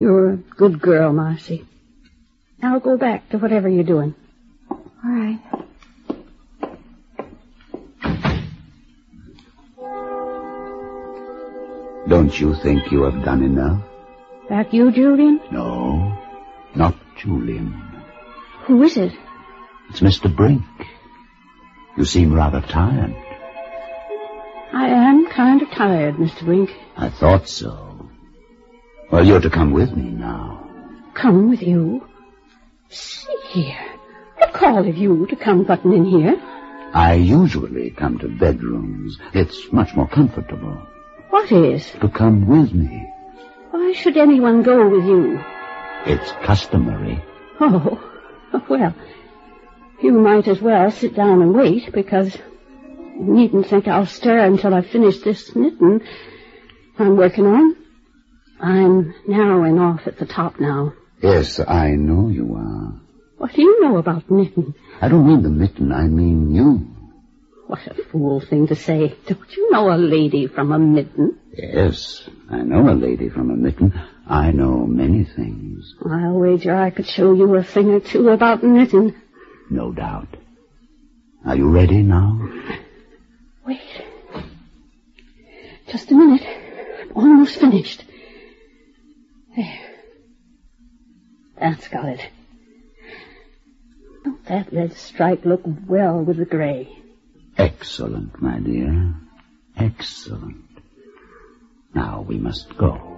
You're a good girl, Marcy. Now go back to whatever you're doing. All right. Don't you think you have done enough? That you, Julian? No, not Julian. Who is it? It's Mr. Brink. You seem rather tired. I am kind of tired, Mr. Brink. I thought so. Well, you're to come with me now. Come with you? See here. What call of you to come button in here? I usually come to bedrooms. It's much more comfortable. What is? To come with me. Why should anyone go with you? It's customary. Oh, well, you might as well sit down and wait, because you needn't think I'll stir until I've finished this knitting I'm working on. I'm narrowing off at the top now. Yes, I know you are. What do you know about knitting? I don't mean the mitten, I mean you. What a fool thing to say. Don't you know a lady from a mitten? Yes, I know a lady from a mitten. I know many things. I'll wager I could show you a thing or two about knitting. No doubt. Are you ready now? Wait. Just a minute. I'm almost finished. There. That's got it. Don't that red stripe look well with the gray? Excellent, my dear. Excellent. Now we must go.